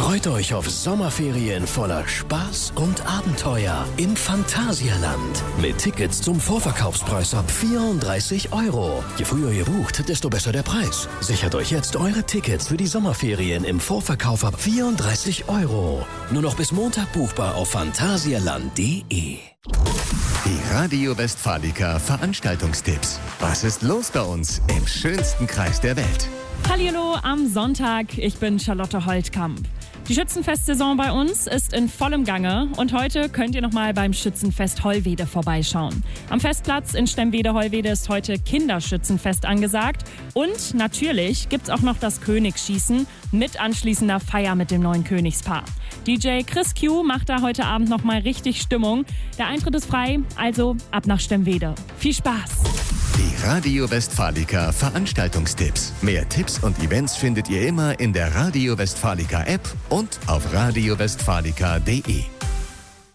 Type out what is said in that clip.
Freut euch auf Sommerferien voller Spaß und Abenteuer im Phantasialand. Mit Tickets zum Vorverkaufspreis ab 34 €. Je früher ihr bucht, desto besser der Preis. Sichert euch jetzt eure Tickets für die Sommerferien im Vorverkauf ab 34 €. Nur noch bis Montag buchbar auf phantasialand.de. Die Radio Westfalica Veranstaltungstipps. Was ist los bei uns im schönsten Kreis der Welt? Hallihallo am Sonntag, ich bin Charlotte Holtkamp. Die Schützenfestsaison bei uns ist in vollem Gange und heute könnt ihr nochmal beim Schützenfest Hollwede vorbeischauen. Am Festplatz in Stemwede-Hollwede ist heute Kinderschützenfest angesagt und natürlich gibt's auch noch das Königsschießen mit anschließender Feier mit dem neuen Königspaar. DJ Chris Q macht da heute Abend nochmal richtig Stimmung. Der Eintritt ist frei, also ab nach Stemwede. Viel Spaß! Die Radio Westfalica Veranstaltungstipps. Mehr Tipps und Events findet ihr immer in der Radio Westfalica App und auf radiowestfalica.de.